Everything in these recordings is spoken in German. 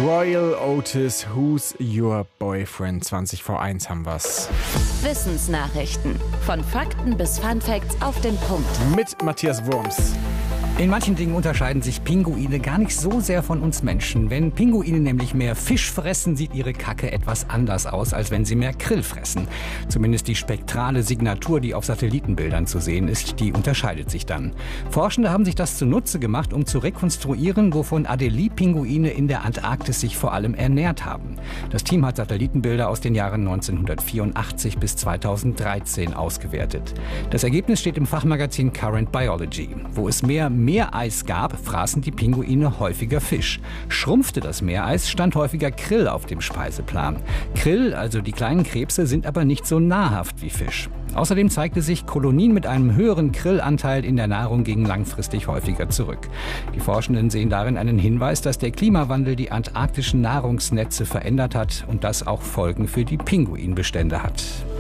Royal Otis, Who's Your Boyfriend? 20 vor 1 haben wir's. Wissensnachrichten. Von Fakten bis Funfacts auf den Punkt. Mit Matthias Wurms. In manchen Dingen unterscheiden sich Pinguine gar nicht so sehr von uns Menschen. Wenn Pinguine nämlich mehr Fisch fressen, sieht ihre Kacke etwas anders aus, als wenn sie mehr Krill fressen. Zumindest die spektrale Signatur, die auf Satellitenbildern zu sehen ist, die unterscheidet sich dann. Forschende haben sich das zunutze gemacht, um zu rekonstruieren, wovon Adelie-Pinguine in der Antarktis sich vor allem ernährt haben. Das Team hat Satellitenbilder aus den Jahren 1984 bis 2013 ausgewertet. Das Ergebnis steht im Fachmagazin Current Biology. Wo es mehr Meereis gab, fraßen die Pinguine häufiger Fisch. Schrumpfte das Meereis, stand häufiger Krill auf dem Speiseplan. Krill, also die kleinen Krebse, sind aber nicht so nahrhaft wie Fisch. Außerdem zeigte sich, Kolonien mit einem höheren Krillanteil in der Nahrung gingen langfristig häufiger zurück. Die Forschenden sehen darin einen Hinweis, dass der Klimawandel die antarktischen Nahrungsnetze verändert hat und das auch Folgen für die Pinguinbestände hat.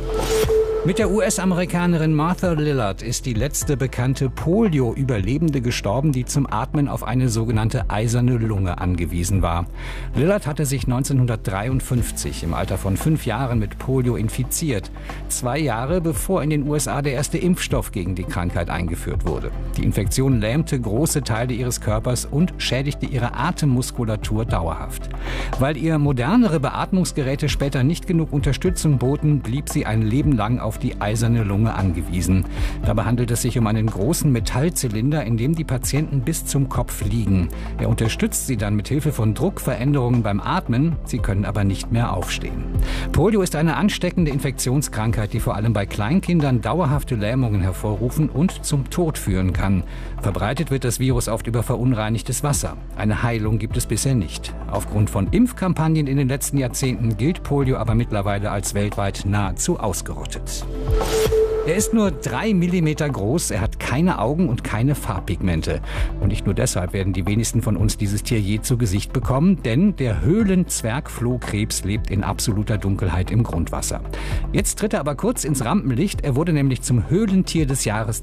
Mit der US-Amerikanerin Martha Lillard ist die letzte bekannte Polio-Überlebende gestorben, die zum Atmen auf eine sogenannte eiserne Lunge angewiesen war. Lillard hatte sich 1953 im Alter von 5 Jahren mit Polio infiziert. 2 Jahre bevor in den USA der erste Impfstoff gegen die Krankheit eingeführt wurde. Die Infektion lähmte große Teile ihres Körpers und schädigte ihre Atemmuskulatur dauerhaft. Weil ihr modernere Beatmungsgeräte später nicht genug Unterstützung boten, blieb sie ein Leben lang auf die eiserne Lunge angewiesen. Dabei handelt es sich um einen großen Metallzylinder, in dem die Patienten bis zum Kopf liegen. Er unterstützt sie dann mit Hilfe von Druckveränderungen beim Atmen. Sie können aber nicht mehr aufstehen. Polio ist eine ansteckende Infektionskrankheit, die vor allem bei Kleinkindern dauerhafte Lähmungen hervorrufen und zum Tod führen kann. Verbreitet wird das Virus oft über verunreinigtes Wasser. Eine Heilung gibt es bisher nicht. Aufgrund von Impfkampagnen in den letzten Jahrzehnten gilt Polio aber mittlerweile als weltweit nahezu ausgerottet. Er ist nur 3 mm groß, er hat keine Augen und keine Farbpigmente. Und nicht nur deshalb werden die wenigsten von uns dieses Tier je zu Gesicht bekommen, denn der Höhlenzwergflohkrebs lebt in absoluter Dunkelheit im Grundwasser. Jetzt tritt er aber kurz ins Rampenlicht, er wurde nämlich zum Höhlentier des Jahres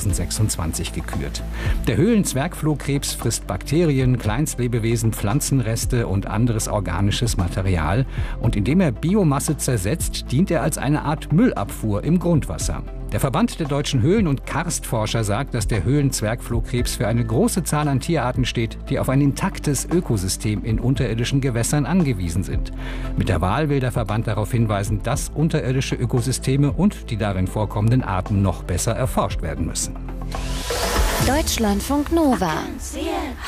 2026 gekürt. Der Höhlenzwergflohkrebs frisst Bakterien, Kleinstlebewesen, Pflanzenreste und anderes organisches Material. Und indem er Biomasse zersetzt, dient er als eine Art Müllabfuhr im Grundwasser. Der Verband der deutschen Höhlen- und Karstforscher sagt, dass der Höhlenzwergflohkrebs für eine große Zahl an Tierarten steht, die auf ein intaktes Ökosystem in unterirdischen Gewässern angewiesen sind. Mit der Wahl will der Verband darauf hinweisen, dass unterirdische Ökosysteme und die darin vorkommenden Arten noch besser erforscht werden müssen. Deutschlandfunk Nova.